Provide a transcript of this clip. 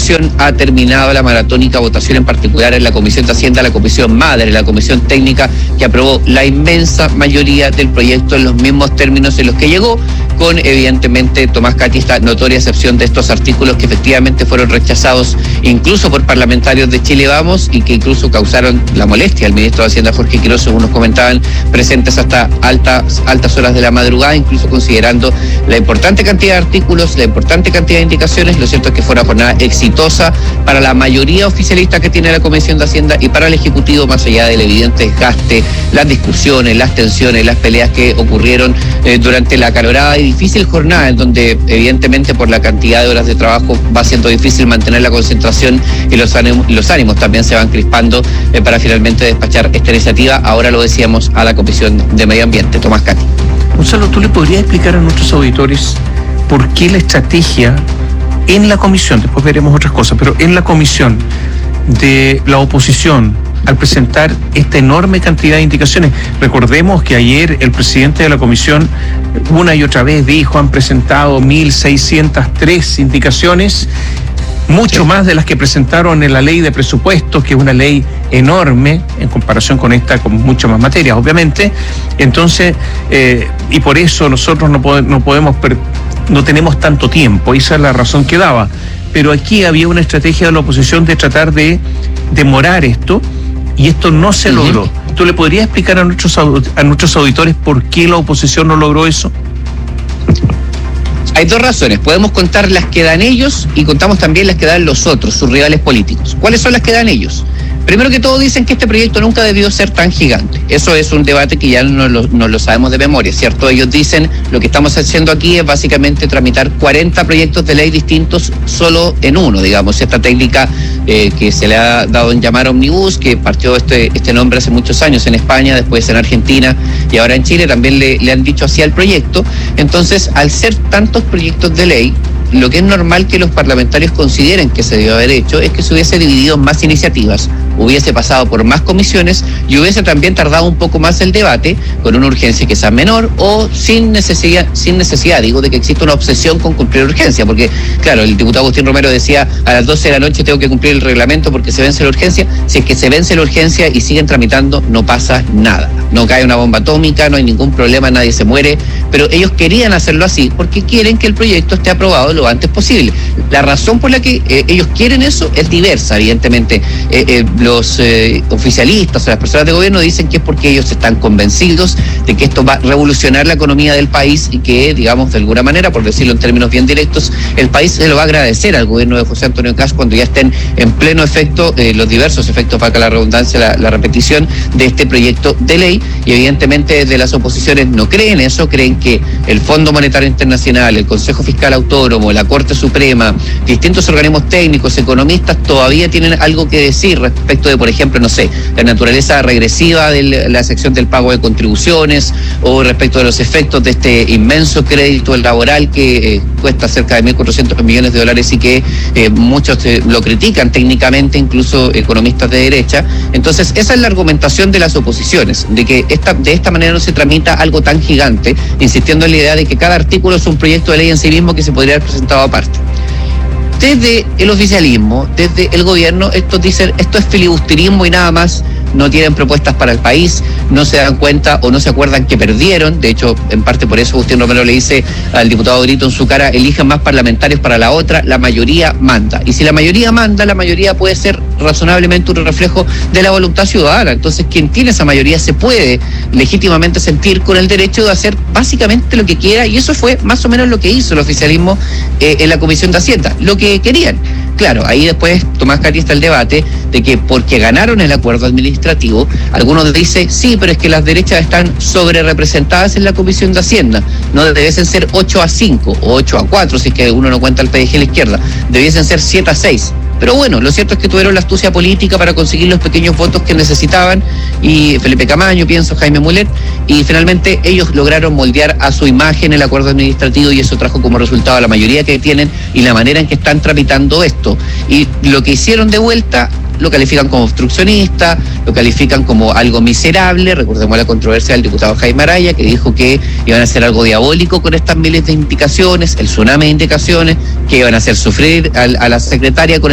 comisión ha terminado la maratónica votación, en particular en la Comisión de Hacienda, la Comisión Madre, la Comisión Técnica, que aprobó la inmensa mayoría del proyecto en los mismos términos en los que llegó, con evidentemente, Tomás Cati, esta notoria excepción de estos artículos que efectivamente fueron rechazados incluso por parlamentarios de Chile Vamos y que incluso causaron la molestia al ministro de Hacienda, Jorge Quiroz, según nos comentaban, presentes hasta altas horas de la madrugada, incluso considerando la importante cantidad de artículos, la importante cantidad de indicaciones. Lo cierto es que fue una jornada exitosa para la mayoría oficialista que tiene la Comisión de Hacienda y para el Ejecutivo, más allá del evidente desgaste, las discusiones, las tensiones, las peleas que ocurrieron durante la acalorada y difícil jornada, en donde evidentemente por la cantidad de horas de trabajo va siendo difícil mantener la concentración y los ánimos también se van crispando para finalmente despachar esta iniciativa. Ahora lo decíamos a la Comisión de Medio Ambiente. Tomás Cati. Gonzalo, ¿tú le podrías explicar a nuestros auditores por qué la estrategia en la comisión, después veremos otras cosas, pero en la comisión de la oposición al presentar esta enorme cantidad de indicaciones? Recordemos que ayer el presidente de la comisión una y otra vez dijo, han presentado 1.603 indicaciones, mucho más de las que presentaron en la ley de presupuestos, que es una ley enorme en comparación con esta, con muchas más materias, obviamente. Entonces, y por eso nosotros no tenemos tanto tiempo, esa es la razón que daba. Pero aquí había una estrategia de la oposición de tratar de demorar esto, y esto no se logró. ¿Tú le podrías explicar a nuestros auditores por qué la oposición no logró eso? Hay dos razones. Podemos contar las que dan ellos y contamos también las que dan los otros, sus rivales políticos. ¿Cuáles son las que dan ellos? Primero que todo, dicen que este proyecto nunca debió ser tan gigante. Eso es un debate que ya no lo sabemos de memoria, ¿cierto? Ellos dicen, lo que estamos haciendo aquí es básicamente tramitar 40 proyectos de ley distintos solo en uno, digamos. Esta técnica que se le ha dado en llamar Omnibus, que partió este nombre hace muchos años en España, después en Argentina y ahora en Chile, también le han dicho así al proyecto. Entonces, al ser tantos proyectos de ley, lo que es normal que los parlamentarios consideren que se debió haber hecho es que se hubiese dividido en más iniciativas, hubiese pasado por más comisiones y hubiese también tardado un poco más el debate, con una urgencia que sea menor o sin necesidad, digo, de que exista una obsesión con cumplir urgencia, porque claro, el diputado Agustín Romero decía, a las 12 de la noche tengo que cumplir el reglamento porque se vence la urgencia. Si es que se vence la urgencia y siguen tramitando, no pasa nada, no cae una bomba atómica, no hay ningún problema, nadie se muere, pero ellos querían hacerlo así porque quieren que el proyecto esté aprobado lo antes posible. La razón por la que ellos quieren eso es diversa, evidentemente. Los oficialistas o las personas de gobierno dicen que es porque ellos están convencidos de que esto va a revolucionar la economía del país y que, digamos, de alguna manera, por decirlo en términos bien directos, el país se lo va a agradecer al gobierno de José Antonio Kast cuando ya estén en pleno efecto los diversos efectos, valga la redundancia, la repetición de este proyecto de ley. Y evidentemente desde las oposiciones no creen eso, creen que el Fondo Monetario Internacional, el Consejo Fiscal Autónomo, la Corte Suprema, distintos organismos técnicos, economistas, todavía tienen algo que decir respecto de, por ejemplo, no sé, la naturaleza regresiva de la sección del pago de contribuciones o respecto de los efectos de este inmenso crédito laboral que cuesta cerca de 1.400 millones de dólares y que muchos lo critican técnicamente, incluso economistas de derecha. Entonces, esa es la argumentación de las oposiciones, de que de esta manera no se tramita algo tan gigante, insistiendo en la idea de que cada artículo es un proyecto de ley en sí mismo que se podría haber presentado aparte. Desde el oficialismo, desde el gobierno, estos dicen, esto es filibusterismo y nada más, no tienen propuestas para el país, no se dan cuenta o no se acuerdan que perdieron. De hecho, en parte por eso Agustín Romero le dice al diputado Grito en su cara, elijan más parlamentarios para la otra, la mayoría manda. Y si la mayoría manda, la mayoría puede ser razonablemente un reflejo de la voluntad ciudadana. Entonces, quien tiene esa mayoría se puede legítimamente sentir con el derecho de hacer básicamente lo que quiera, y eso fue más o menos lo que hizo el oficialismo en la Comisión de Hacienda, lo que querían. Claro, ahí después, Tomás Cati, está el debate de que porque ganaron el acuerdo administrativo, algunos dicen, sí, pero es que las derechas están sobre representadas en la Comisión de Hacienda, no debiesen ser 8-5 o 8-4, si es que uno no cuenta el PDG a la izquierda, debiesen ser 7-6. Pero bueno, lo cierto es que tuvieron la astucia política para conseguir los pequeños votos que necesitaban, y Felipe Camaño, pienso, Jaime Mulet, y finalmente ellos lograron moldear a su imagen el acuerdo administrativo, y eso trajo como resultado la mayoría que tienen y la manera en que están tramitando esto. Y lo que hicieron de vuelta lo califican como obstruccionista, lo califican como algo miserable. Recordemos la controversia del diputado Jaime Araya, que dijo que iban a hacer algo diabólico con estas miles de indicaciones, el tsunami de indicaciones, que iban a hacer sufrir a la secretaria con